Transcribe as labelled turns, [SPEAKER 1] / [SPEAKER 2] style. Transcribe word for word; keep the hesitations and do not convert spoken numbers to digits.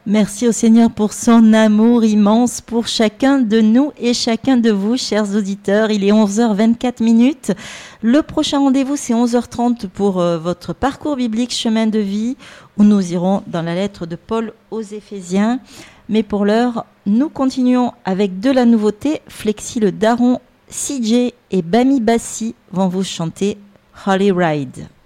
[SPEAKER 1] Merci au Seigneur pour son amour immense pour chacun de nous et chacun de vous, chers auditeurs. Il est onze heures vingt-quatre minutes. Le prochain rendez-vous, c'est onze heures trente pour euh, votre parcours biblique Chemin de vie, où nous irons dans la lettre de Paul aux Éphésiens. Mais pour l'heure, nous continuons avec de la nouveauté. Flexi le Daron, C J et Bami Bassi vont vous chanter Holy Ride.